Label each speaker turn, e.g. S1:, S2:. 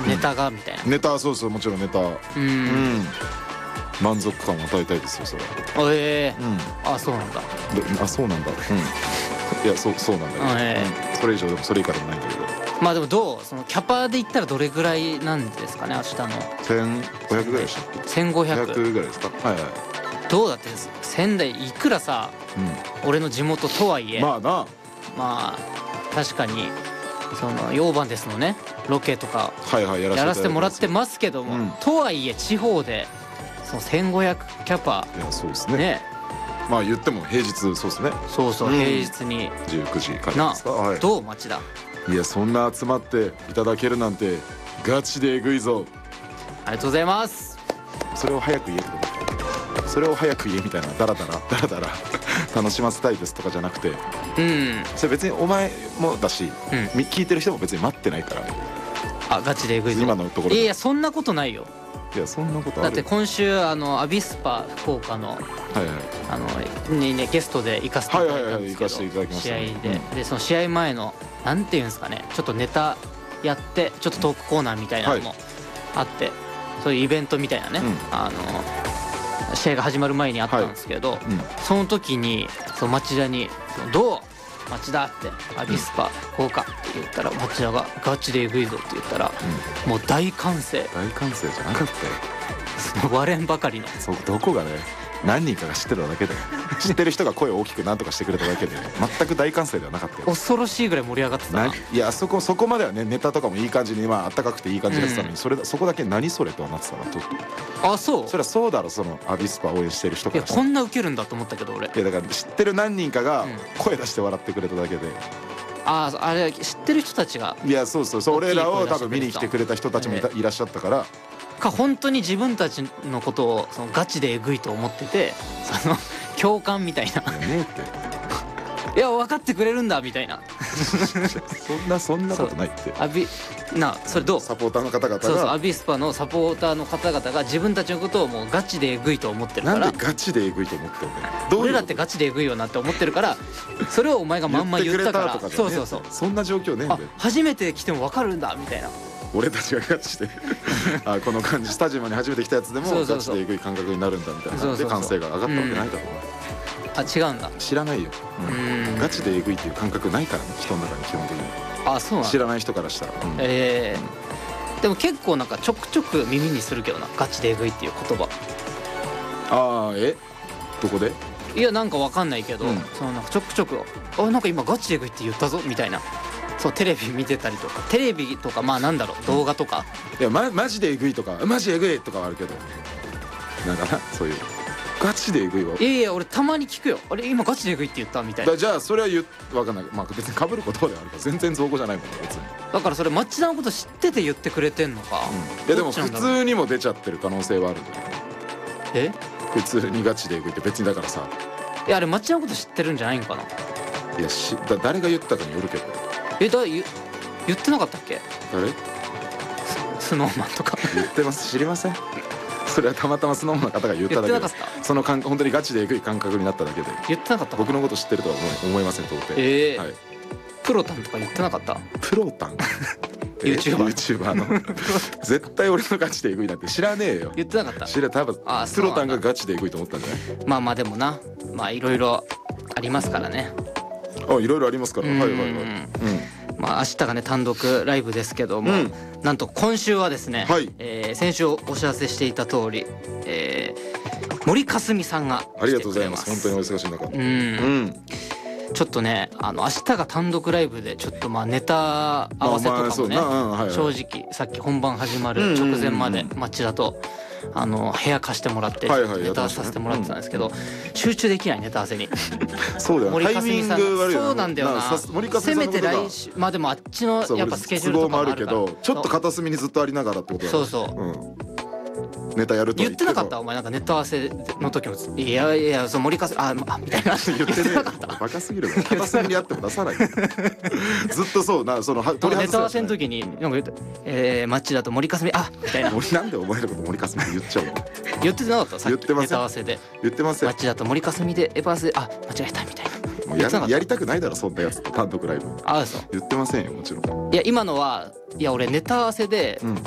S1: ネタがみたいな。
S2: ネタ、そうそう、もちろんネタ、満足感を与えたいですよ、それは。
S1: あ、そうなんだ。
S2: あ、そうなんだ。いや、そうなんだけど、それ以上でもそれ以下でもないんだけど。
S1: まあでもそのキャパで言ったらどれぐらいなんですかね、明日の。
S2: 1500ぐらいでしたっけ。
S1: 1500
S2: ぐらいですか。はいはい。
S1: どうだって、仙台いくらさ、俺の地元とはいえ、
S2: まあな、
S1: まあ確かにその4番ですのね、ロケとかやらせてもらってますけども、とはいえ地方でその1500キャパ、
S2: いや、そうですね。まあ言っても平日、そうですね。
S1: そうそう、平日に
S2: 19時からですか。
S1: どう町田。
S2: いや、そんな集まっていただけるなんてガチでえぐいぞ。
S1: ありがとうございます。
S2: それを早く言えってこと。それを早く言えみたいな、ダラダラ楽しませたいですとかじゃなくて、それ別にお前もだし、聞いてる人も別に待ってないから。
S1: あ、ガチでえぐいぞ
S2: 今のところ。
S1: いや、そんなことないよ。
S2: いや、そんなことある。
S1: だって今週アビスパ福岡のにね、ゲストで行かせていただいたんですけど、試合でその試合前のなんていうんですかね、ちょっとネタやってちょっとトークコーナーみたいなのもあって、そういうイベントみたいなね、試合が始まる前にあったんですけど、その時にその町田に「どう町田」って「アビスパ福岡」って言ったら、町田が「ガチでえぐいぞ」って言ったら、もう大歓声。
S2: 大歓声じゃなかったよ。
S1: その割れんばかりの。
S2: どこがね、何人かが知ってただけで、知ってる人が声を大きくなんとかしてくれただけで、全く大歓声ではなかったよ。
S1: 恐ろしいぐらい盛り上がってたな。
S2: いや、そこまではね、ネタとかもいい感じに、まああったかくていい感じでしたのに、そこだけ何それとはなってたな、ちょっと。
S1: あ、そう。
S2: それはそうだろ、そのアビスパ応援してる人から。
S1: いや、こんなウケるんだと思ったけど俺。
S2: いや、だから知ってる何人かが声出して笑ってくれただけで。
S1: あれ知ってる人たちが。
S2: いや、そうそう、俺らを多分見に来てくれた人たちもいらっしゃったから。
S1: 本当に自分たちのことをそのガチでえぐいと思ってて、その共感みたいな。いや、分かってくれるんだみたいな。
S2: そんなことないって。
S1: それどう。
S2: サポーターの方々が。
S1: そうそう、アビスパのサポーターの方々が自分たちのことをもうガチでえぐいと思ってるから。
S2: なんでガチでえぐいと思ってるの。
S1: 俺らってガチでえぐいよなって思ってるから、それをお前がまんま言ったから。そうそうそう。
S2: そんな状況ねえんだよ。
S1: 初めて来ても分かるんだみたいな。
S2: 俺たちがガチでこの感じ、スタジアムに初めて来たやつでもガチでえぐい感覚になるんだみたいなで、歓声が上がったわけないだろう
S1: な。違うんだ。
S2: 知らないよ。ガチでえぐいっていう感覚ないからね、人の中に基本的に。
S1: あ、そうなんだ。
S2: 知らない人からしたら。
S1: でも結構なんかちょくちょく耳にするけどな、ガチでえぐいっていう言葉。
S2: どこで。
S1: いや、なんかわかんないけど、そのなんかちょくちょくなんか今ガチでえぐいって言ったぞみたいな。そう、テレビ見てたりとか、テレビとか、まあなんだろう、動画とか。
S2: いや、マジでえぐいとか、マジえぐいとかはあるけど、なんかな、そういうガチでえぐいわ。
S1: いや、俺たまに聞くよ。あれ今ガチでえぐいって言ったみたいな。
S2: じゃあそれはわかんない。まあ別に被ることではあるから全然造語じゃないもんね、別に。
S1: だからそれ町田のこと知ってて言ってくれてんのか。
S2: いや、でも普通にも出ちゃってる可能性はあるんじゃない。普通にガチでえぐいって別に、だからさ。
S1: いや、あれ町田のこと知ってるんじゃないんかな。
S2: いや、誰が言ったかによるけど。
S1: 言ってなかったっけ。
S2: 誰。
S1: スノーマンとか
S2: 言ってます。知りません。それはたまたまスノーマンの方が言っただけで、その本当にガチでえぐい感覚になっただけで。
S1: 言ってなかった。
S2: 僕のこと知ってるとは思いません、到底。
S1: プロタンとか言ってなかった。
S2: プロタンYouTuber の絶対俺のガチでえぐいなんて知らねえよ。
S1: 言ってなかった。
S2: 多分プロタンがガチでえぐいと思ったんじゃない。
S1: まあでもな、まあいろいろありますからね。
S2: いろいろありますから。
S1: まあ明日がね、単独ライブですけども、なんと今週はですね、先週お知らせしていた通り、森かすみさんが
S2: ありがとうございます。本当にお忙しい中。
S1: ちょっとね、明日が単独ライブでちょっとまあネタ合わせとかもね、正直さっき本番始まる直前まで町田と部屋貸してもらってネタさせてもらってたんですけど、集中できないネタ合わせに。
S2: そうだよ、
S1: 森かすみさん。そうなんだよな。せめて来週、まあでもあっちのやっぱスケジュールとかもあるけど、
S2: ちょっと片隅にずっとありながらってことだ。
S1: そうそう。
S2: ネタやると
S1: 言ってなかった。お前なんかネタ合わせの時もいやいや、そう森かすみたいな言ってなかった。
S2: バカすぎる。片隅にあっても出さない。ずっとそうな、その
S1: ネタ合わせの時になんか言って町田と森かすみみたいな。
S2: なんでお前のこと森かすみって言っちゃうの。
S1: 言ってなかった。
S2: 言ってません。
S1: ネタ合わせで
S2: 言ってません。
S1: 町田と森かすみでエバースで間違えたみたいな。
S2: やりたくないだろそんなやつと単独ライブ。
S1: そう
S2: 言ってませんよ、もちろん。
S1: いや今のは、いや俺ネタ合わせで